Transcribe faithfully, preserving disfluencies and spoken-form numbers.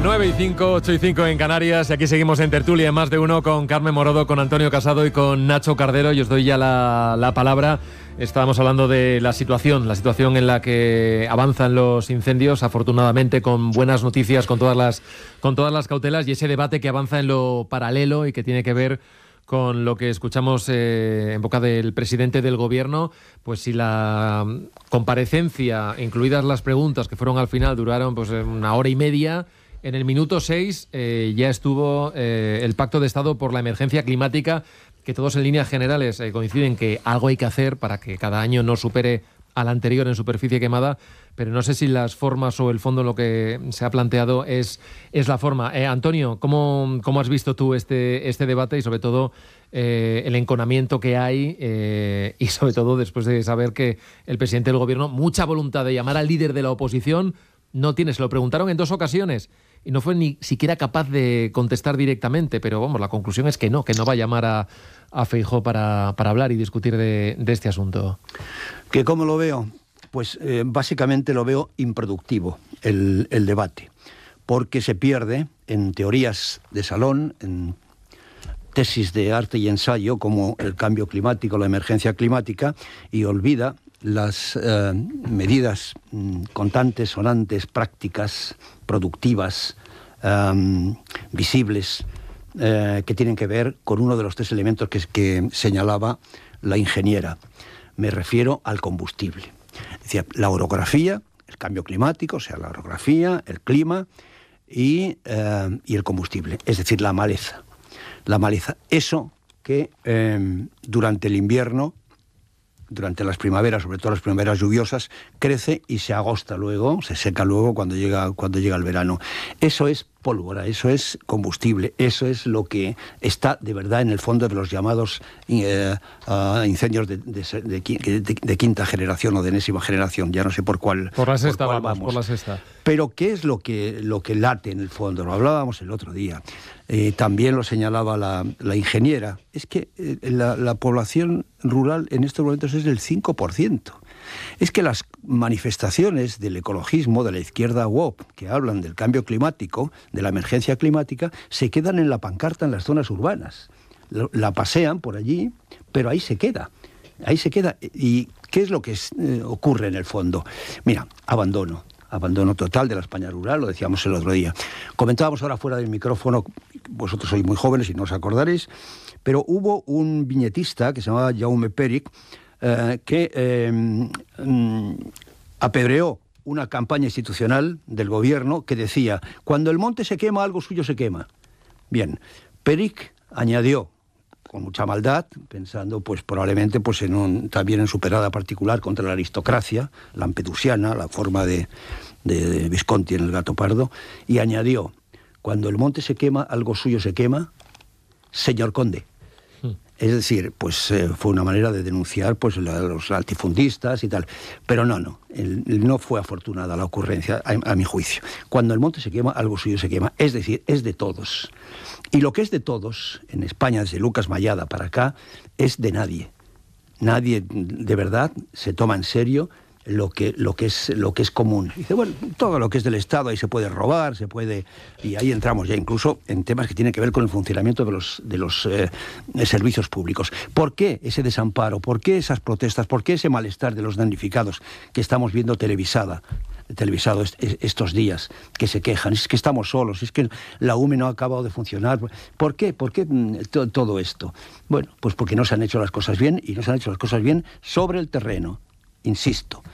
nueve y cinco, ocho y cinco en Canarias, y aquí seguimos en tertulia en Más de Uno con Carmen Morodo, con Antonio Casado y con Nacho Cardero. Y os doy ya la, la palabra. Estábamos hablando de la situación, la situación en la que avanzan los incendios, afortunadamente con buenas noticias, con todas las, con todas las cautelas, y ese debate que avanza en lo paralelo y que tiene que ver con lo que escuchamos eh, en boca del presidente del gobierno. Pues si la comparecencia, incluidas las preguntas que fueron al final, duraron pues una hora y media, en el minuto seis eh, ya estuvo eh, el Pacto de Estado por la Emergencia Climática, que todos en líneas generales eh, coinciden que algo hay que hacer para que cada año no supere al anterior en superficie quemada, pero no sé si las formas o el fondo, lo que se ha planteado es, es la forma. Eh, Antonio, ¿cómo, ¿cómo has visto tú este, este debate y sobre todo eh, el enconamiento que hay eh, y sobre todo después de saber que el presidente del gobierno, mucha voluntad de llamar al líder de la oposición, no tiene? Se lo preguntaron en dos ocasiones y no fue ni siquiera capaz de contestar directamente, pero vamos, la conclusión es que no, que no va a llamar a, a Feijóo para, para hablar y discutir de, de este asunto. ¿Que cómo lo veo? Pues eh, básicamente lo veo improductivo el, el debate, porque se pierde en teorías de salón, en tesis de arte y ensayo como el cambio climático, la emergencia climática, y olvida las eh, medidas mm, contantes, sonantes, prácticas, productivas, um, visibles, eh, que tienen que ver con uno de los tres elementos que, que señalaba la ingeniera. Me refiero al combustible. Es decir, la orografía, el cambio climático, o sea, la orografía, el clima y, eh, y el combustible, es decir, la maleza. La maleza, eso que eh, durante el invierno, durante las primaveras, sobre todo las primaveras lluviosas, crece y se agosta luego, se seca luego cuando llega, cuando llega el verano. Eso es pólvora, eso es combustible, eso es lo que está de verdad en el fondo de los llamados eh, uh, incendios de, de, de, de, de quinta generación o de enésima generación, ya no sé por cuál, por la sexta, por cuál vamos, vamos. Por la sexta. Pero ¿qué es lo que, lo que late en el fondo? Lo hablábamos el otro día. Eh, también lo señalaba la, la ingeniera. Es que eh, la, la población rural en estos momentos es del cinco por ciento. Es que las manifestaciones del ecologismo, de la izquierda woke, que hablan del cambio climático, de la emergencia climática, se quedan en la pancarta en las zonas urbanas. La pasean por allí, pero ahí se queda. Ahí se queda. ¿Y qué es lo que es, eh, ocurre en el fondo? Mira, abandono. Abandono total de la España rural, lo decíamos el otro día. Comentábamos ahora fuera del micrófono, vosotros sois muy jóvenes y no os acordaréis, pero hubo un viñetista que se llamaba Jaume Perich, eh, que eh, mm, apedreó una campaña institucional del gobierno que decía: cuando el monte se quema, algo suyo se quema. Bien, Perich añadió, con mucha maldad, pensando pues probablemente pues en un, también en su perada particular contra la aristocracia lampedusiana, la forma de, de, de Visconti en El gato pardo, y añadió: cuando el monte se quema, algo suyo se quema, señor conde. Hmm. Es decir, pues eh, fue una manera de denunciar pues la, los latifundistas y tal. Pero no, no, el, no fue afortunada la ocurrencia, a, a mi juicio. Cuando el monte se quema, algo suyo se quema. Es decir, es de todos. Y lo que es de todos, en España, desde Lucas Mayada para acá, es de nadie. Nadie, de verdad, se toma en serio lo que, lo que, es, lo que es común. Dice, bueno, todo lo que es del Estado, ahí se puede robar, se puede... Y ahí entramos ya incluso en temas que tienen que ver con el funcionamiento de los, de los eh, servicios públicos. ¿Por qué ese desamparo? ¿Por qué esas protestas? ¿Por qué ese malestar de los damnificados que estamos viendo televisada? televisado est estos días, que se quejan, es que estamos solos, es que la U M E no ha acabado de funcionar. ¿Por qué? ¿Por qué to todo esto? Bueno, pues porque no se han hecho las cosas bien, y no se han hecho las cosas bien sobre el terreno, insisto.